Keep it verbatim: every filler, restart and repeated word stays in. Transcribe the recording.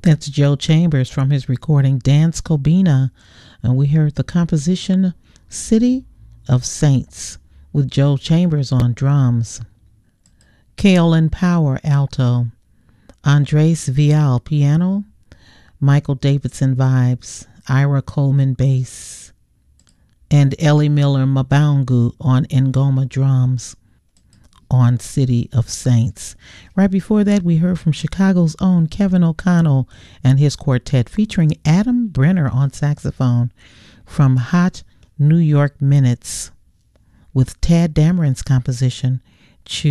That's Joe Chambers from his recording Dance Cobina. And we heard the composition City of Saints with Joe Chambers on drums. Kaolin Power, alto. Andres Vial, piano. Michael Davidson, vibes. Ira Coleman, bass. And Ellie Miller Mabangu on Ngoma drums on City of Saints. Right before that, we heard from Chicago's own Kevin O'Connell and his quartet featuring Adam Brenner on saxophone from Hot New York Minutes with Tad Dameron's composition, Choose.